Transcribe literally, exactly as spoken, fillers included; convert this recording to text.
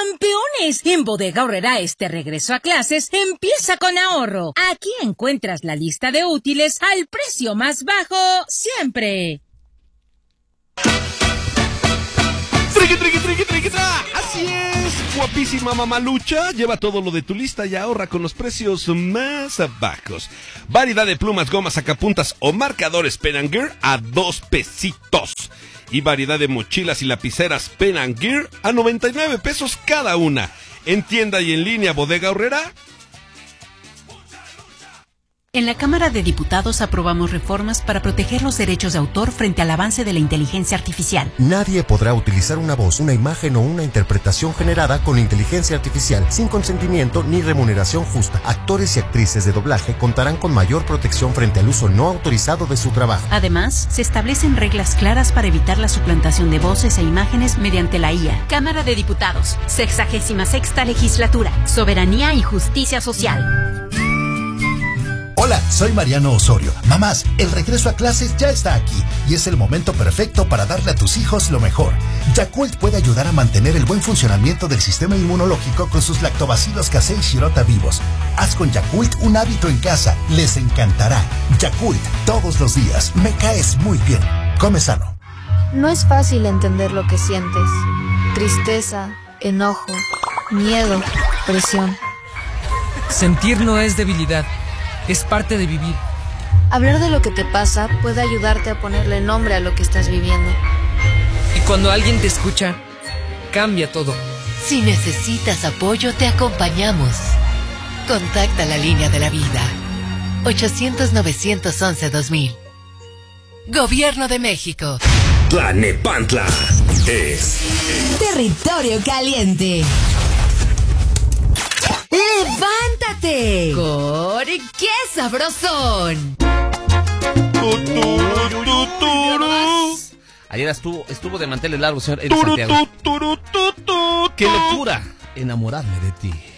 ¡Campeones! En Bodega Aurrerá este regreso a clases empieza con ahorro. Aquí encuentras la lista de útiles al precio más bajo siempre. ¡Triqui, triqui, triqui, triqui, tra! ¡Así es! Guapísima mamalucha, lleva todo lo de tu lista y ahorra con los precios más bajos. Variedad de plumas, gomas, sacapuntas o marcadores Pen and Gear a dos pesitos. Y variedad de mochilas y lapiceras Pen and Gear a noventa y nueve pesos cada una. En tienda y en línea Bodega Aurrerá. En la Cámara de Diputados aprobamos reformas para proteger los derechos de autor frente al avance de la inteligencia artificial. Nadie podrá utilizar una voz, una imagen o una interpretación generada con inteligencia artificial sin consentimiento ni remuneración justa. Actores y actrices de doblaje contarán con mayor protección frente al uso no autorizado de su trabajo. Además, se establecen reglas claras para evitar la suplantación de voces e imágenes mediante la I A. Cámara de Diputados, sexagésima sexta legislatura, soberanía y justicia social. Hola, soy Mariano Osorio. Mamás, el regreso a clases ya está aquí y es el momento perfecto para darle a tus hijos lo mejor. Yakult puede ayudar a mantener el buen funcionamiento del sistema inmunológico con sus lactobacilos casei shirota vivos. Haz con Yakult un hábito en casa, les encantará. Yakult, todos los días, me caes muy bien. Come sano. No es fácil entender lo que sientes. Tristeza, enojo, miedo, presión. Sentir no es debilidad. Es parte de vivir. Hablar de lo que te pasa puede ayudarte a ponerle nombre a lo que estás viviendo. Y cuando alguien te escucha, cambia todo. Si necesitas apoyo, te acompañamos. Contacta la línea de la vida. ochocientos, novecientos once, dos mil. Gobierno de México. Tlalnepantla es territorio caliente. ¡Levántate! ¡Con qué sabrosón! Ayer estuvo, estuvo de manteles largos, señor Eddie Santiago. ¡Qué locura! Enamorarme de ti.